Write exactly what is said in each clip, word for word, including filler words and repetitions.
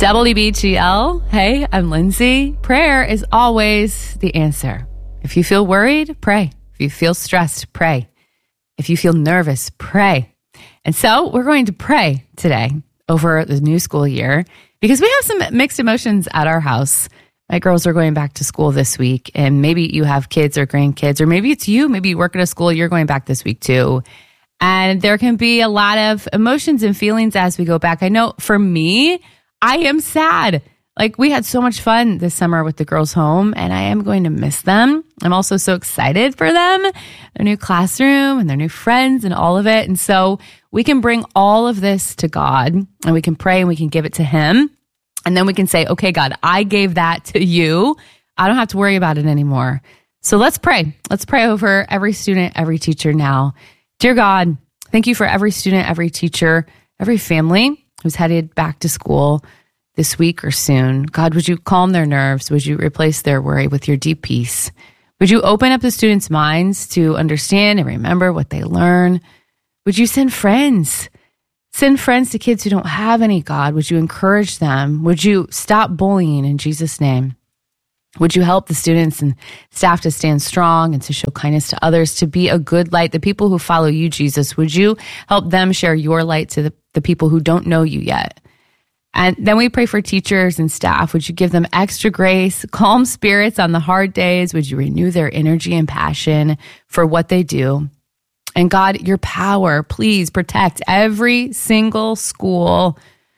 W B G L. Hey, I'm Lindsay. Prayer is always the answer. If you feel worried, pray. If you feel stressed, pray. If you feel nervous, pray. And so we're going to pray today over the new school year because we have some mixed emotions at our house. My girls are going back to school this week, and maybe you have kids or grandkids, or maybe it's you. Maybe you work at a school, you're going back this week too. And there can be a lot of emotions and feelings as we go back. I know for me, I am sad. Like, we had so much fun this summer with the girls home, and I am going to miss them. I'm also so excited for them, their new classroom and their new friends and all of it. And so we can bring all of this to God, and we can pray and we can give it to Him. And then we can say, okay, God, I gave that to you. I don't have to worry about it anymore. So let's pray. Let's pray over every student, every teacher now. Dear God, thank you for every student, every teacher, every family who's headed back to school this week or soon. God, would you calm their nerves? Would you replace their worry with your deep peace? Would you open up the students' minds to understand and remember what they learn? Would you send friends? Send friends to kids who don't have any, God. Would you encourage them? Would you stop bullying in Jesus' name? Would you help the students and staff to stand strong and to show kindness to others, to be a good light? The people who follow you, Jesus, would you help them share your light to the, the people who don't know you yet? And then we pray for teachers and staff. Would you give them extra grace, calm spirits on the hard days? Would you renew their energy and passion for what they do? And God, your power, please protect every single school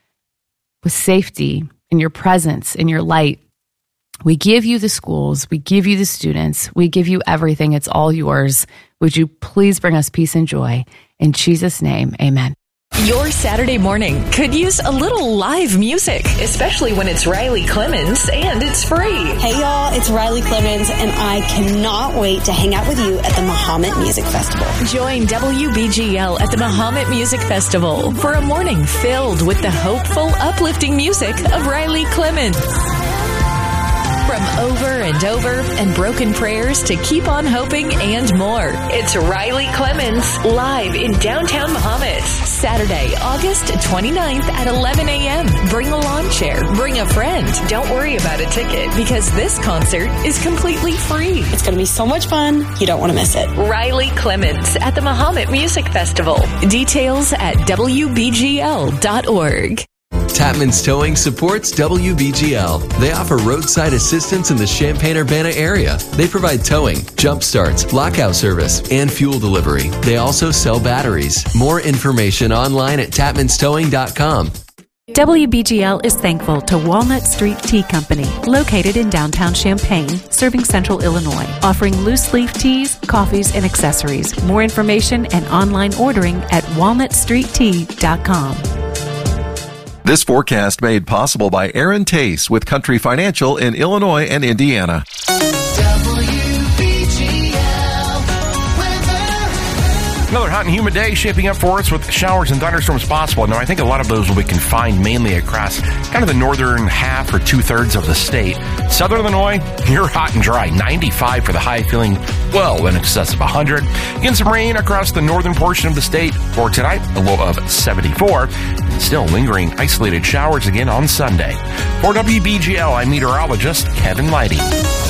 with safety in your presence, in your light. We give you the schools. We give you the students. We give you everything. It's all yours. Would you please bring us peace and joy? In Jesus' name, amen. Your Saturday morning could use a little live music, especially when it's Riley Clemens and it's free. Hey y'all, it's Riley Clemens, and I cannot wait to hang out with you at the Mahomet Music Festival. Join W B G L at the Mahomet Music Festival for a morning filled with the hopeful, uplifting music of Riley Clemens. From over and over and broken prayers to keep on hoping and more. It's Riley Clemens live in downtown Mahomet. Saturday, August twenty-ninth at eleven a.m. Bring a lawn chair. Bring a friend. Don't worry about a ticket because this concert is completely free. It's going to be so much fun. You don't want to miss it. Riley Clemens at the Mahomet Music Festival. Details at W B G L dot org. Tapman's Towing supports W B G L. They offer roadside assistance in the Champaign-Urbana area. They provide towing, jump starts, lockout service, and fuel delivery. They also sell batteries. More information online at tapmans towing dot com. W B G L is thankful to Walnut Street Tea Company, located in downtown Champaign, serving central Illinois, offering loose leaf teas, coffees, and accessories. More information and online ordering at walnut street tea dot com. This forecast made possible by Aaron Tace with Country Financial in Illinois and Indiana. Another hot and humid day shaping up for us with showers and thunderstorms possible. Now, I think a lot of those will be confined mainly across kind of the northern half or two-thirds of the state. Southern Illinois, you're hot and dry. ninety-five for the high, feeling well in excess of one hundred. Getting some rain across the northern portion of the state for tonight, a low of seventy-four. Still lingering isolated showers again on Sunday. For W B G L, I'm meteorologist Kevin Leidy.